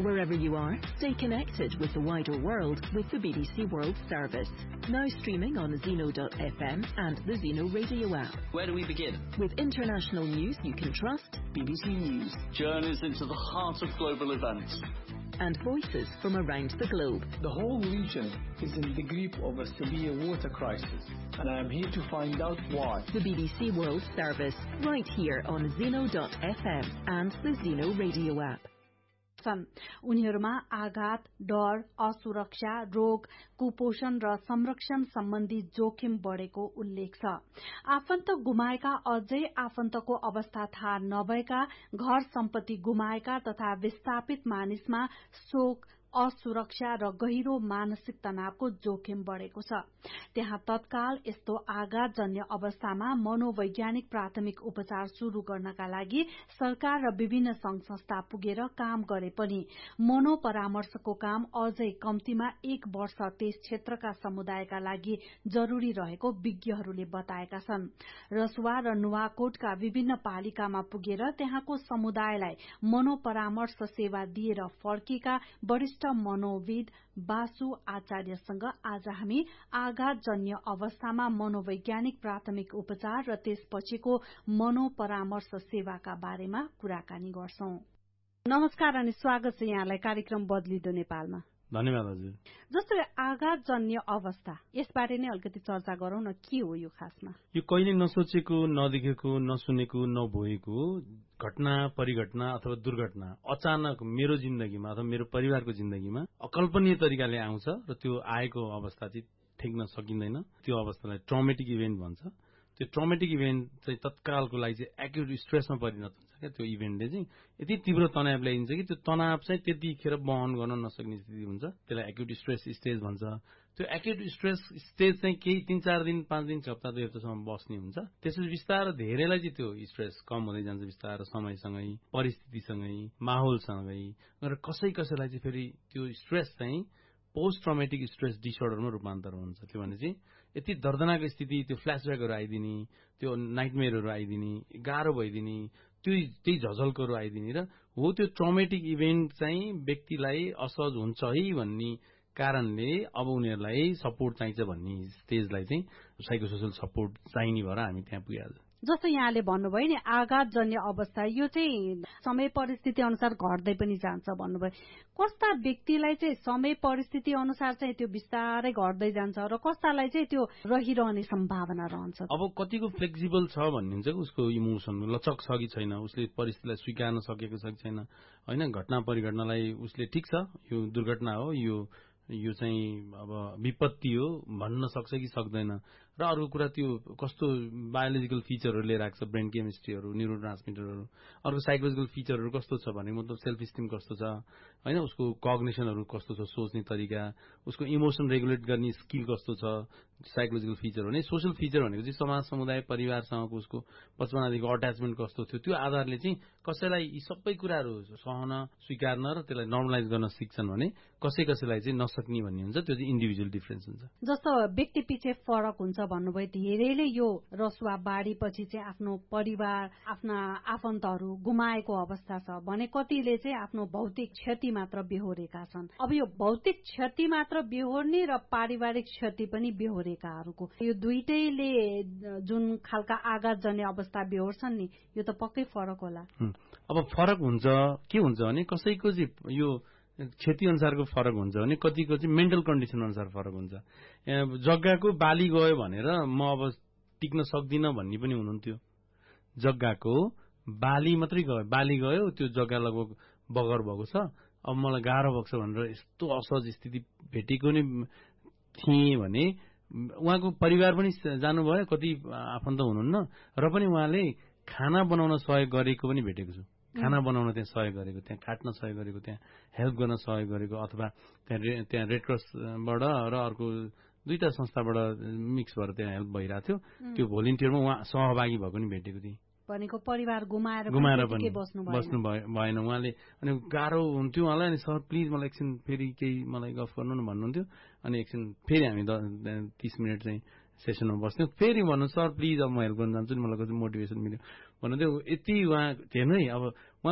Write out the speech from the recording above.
Wherever you are, stay connected with the wider world with the BBC World Service. Now streaming on Zeno.fm and the Zeno radio app. Where do we begin? With international news you can trust. BBC News. Journeys into the heart of global events. And voices from around the globe. The whole region is in the grip of a severe water crisis, and I am here to find out why. The BBC World Service, right here on Zeno.fm and the Zeno radio app. उनीहरूमा आघात, डर, असुरक्षा, रोग, कुपोषण र संरक्षण सम्बन्धी जोखिम बढ़ेको उल्लेख छ। आफन्त गुमाएका, अझै आफन्तको अवस्था थाहा नभएका, घर सम्पत्ति गुमाएका तथा विस्थापित मानिसमा शोक, असुरक्षा र गहिरो मानसिक तनावको जोखिम बढ़ेको छ। त्यहाँ तत्काल यस्तो आघातजन्य अवस्थामा मनोवैज्ञानिक प्राथमिक उपचार शुरू गर्नका लागि सरकार र विभिन्न संघ संस्था पुगेर काम गरे पनि मनोपरामर्शको काम अझै कम्तीमा 1 वर्ष त्यस क्षेत्रका समुदायका लागि जरूरी रहेको विज्ञहरूले बताएका छन्। रसुवा र नुवाकोटका विभिन्न पालिकामा पुगेर त्यहाँको समुदायलाई मनोपरामर्श सेवा दिएर फर्किएका वरिष्ठ मनोविद बासु आचार्यसँग आज हामी आघातजन्य अवस्थामा मनोवैज्ञानिक प्राथमिक उपचार र त्यसपछिको मनोपरामर्श सेवाका बारेमा कुराकानी गर्छौं। नमस्कार अनि स्वागत छ यहाँलाई कार्यक्रम बदलिदो नेपालमा। धन्यवाद हजुर। जस्तो आघातजन्य अवस्था, यसबारे नै अलिकति चर्चा गरौं न, के हो यो खासमा? यो कहिले नसोचेको, नदेखेको, नसुनेको, नभोगेको घटना, परिघटना अथवा दुर्घटना अचानक मेरो जिन्दगीमा अथवा मेरो परिवारको जिन्दगीमा अकल्पनीय तरिकाले आउँछ र त्यो आएको अवस्था चाहिँ ठेक्न सकिँदैन। त्यो अवस्थालाई ट्रमेटिक इभेन्ट भन्छ। त्यो ट्रमेटिक इभेन्ट चाहिँ तत्कालको लागि चाहिँ एक्युट स्ट्रेसमा परिणत हुन्छ क्या। त्यो इभेन्टले चाहिँ यति तीव्र तनाव ल्याइदिन्छ कि त्यो तनाव चाहिँ त्यतिखेर वहन गर्न नसक्ने स्थिति हुन्छ। त्यसलाई एक्युट स्ट्रेस स्टेज भन्छ। त्यो एक्युट स्ट्रेस स्टेज चाहिँ केही 3-4 दिन, 5 दिन, 1 हप्ता, 2 हप्तासम्म बस्ने हुन्छ। त्यसपछि बिस्तारै धेरैलाई चाहिँ त्यो स्ट्रेस कम हुँदै जान्छ बिस्तारै समयसँगै, परिस्थितिसँगै, माहौलसँगै। र कसैलाई चाहिँ फेरि त्यो स्ट्रेस चाहिँ पोस्ट ट्रमेटिक स्ट्रेस डिसअर्डरमा रूपान्तर हुन्छ। त्यो भने चाहिँ यति दर्दनाक स्थिति, त्यो फ्ल्यासब्याकहरू आइदिने, त्यो नाइटमेयरहरू आइदिने, गाह्रो भइदिने, त्यही झझल्कोहरू आइदिने र हो त्यो ट्रमेटिक इभेन्ट चाहिँ व्यक्तिलाई असहज हुन्छ है भन्ने कारणले अब उनीहरूलाई सपोर्ट चाहिन्छ भन्ने स्टेजलाई चाहिँ साइकोसोशल सपोर्ट चाहिने भएर हामी त्यहाँ पुगिहाल्छ। जस्तो यहाँले भन्नुभयो नि आघातजन्य अवस्था, यो चाहिँ समय परिस्थिति अनुसार घट्दै पनि जान्छ भन्नुभयो। कस्ता व्यक्तिलाई चाहिँ समय परिस्थिति अनुसार चाहिँ त्यो बिस्तारै घट्दै जान्छ र कस्तालाई चाहिँ त्यो रहिरहने सम्भावना रहन्छ? अब कतिको फ्लेक्सिबल छ भन्ने हुन्छ कि उसको इमोसन लचक छ कि छैन, उसले परिस्थितिलाई स्वीकार्न सकेको छ कि छैन, होइन। घटना परिघटनालाई उसले ठिक छ, यो दुर्घटना हो, यो चाहिँ अब विपत्ति हो भन्न सक्छ कि सक्दैन। र अर्को कुरा त्यो कस्तो बायोलोजिकल फिचरहरू लिएर आएको छ, ब्रेन केमिस्ट्रीहरू, न्युरो ट्रान्समिटरहरू। अर्को साइकोलोजिकल फिचरहरू कस्तो छ भने मतलब सेल्फ स्टिम कस्तो छ, होइन, उसको कग्निसनहरू कस्तो छ, सोच्ने तरिका, उसको इमोसन रेगुलेट गर्ने स्किल कस्तो छ, साइकोलोजिकल फिचर भने। सोशल फिचर भनेको चाहिँ समाज, समुदाय, परिवारसँगको उसको बचपनदेखिको अट्याचमेन्ट कस्तो थियो, त्यो आधारले चाहिँ कसैलाई यी सबै कुराहरू सहन, स्वीकार्न र त्यसलाई नर्मलाइज गर्न सिक्छन् भने कसैलाई चाहिँ नसक्ने भन्ने हुन्छ। त्यो चाहिँ इन्डिभिजुअल डिफरेन्स हुन्छ। जस्तो व्यक्ति पछि फरक हुन्छ भन्नुभयो। धेरैले यो रसुवा बाढीपछि चाहिँ आफ्नो परिवार, आफ्ना आफन्तहरू गुमाएको अवस्था छ भने कतिले चाहिँ आफ्नो भौतिक क्षति मात्र बेहोरेका छन्। अब यो भौतिक क्षति मात्र बेहोर्ने र पारिवारिक क्षति पनि बेहोरेकाहरूको यो दुईटैले जुन खालका आघातजन्य अवस्था बेहोर्छन् नि, यो त पक्कै फरक होला। अब फरक हुन्छ के हुन्छ भने कसैको चाहिँ यो क्षति अनुसारको फरक हुन्छ भने कतिको चाहिँ मेन्टल कन्डिसन अनुसार फरक हुन्छ। जग्गाको बाली गयो भनेर म अब टिक्न सक्दिनँ भन्ने पनि हुनुहुन्थ्यो। जग्गाको बाली मात्रै गयो, बाली गयो, त्यो जग्गा लगभग बगर भएको छ, अब मलाई गाह्रो भएको छ भनेर यस्तो असहज स्थिति भेटेको नै थिएँ भने उहाँको परिवार पनि जानुभयो, कति आफन्त हुनुहुन्न, र पनि उहाँले खाना बनाउन सहयोग गरेको पनि भेटेको छु। खाना बनाउन त्यहाँ सहयोग गरेको, त्यहाँ काट्न सहयोग गरेको, त्यहाँ हेल्प गर्न सहयोग गरेको, अथवा त्यहाँ रेड क्रसबाट र अर्को 2टा संस्थाबाट मिक्स भएर त्यहाँ हेल्प भइरहेको थियो। त्यो भोलिन्टियरमा उहाँ सहभागी भएको पनि भेटेको थिएँ। भनेको परिवार गुमाएर पनि बस्नु भएन उहाँले। अनि गाह्रो हुन्थ्यो उहाँलाई। अनि सर प्लिज मलाई एकछिन फेरि केही मलाई गफ गर्नु न भन्नुहुन्थ्यो। अनि एकछिन फेरि हामी 30 मिनट चाहिँ सेसनमा बस्थ्यौँ। फेरि भन्नु सर प्लिज अब म हेल्प गर्न जान्छु नि, मलाई कति मोटिभेसन मिल्यो भन्नुहुन्थ्यो। यति उहाँ हेर्नु है, अब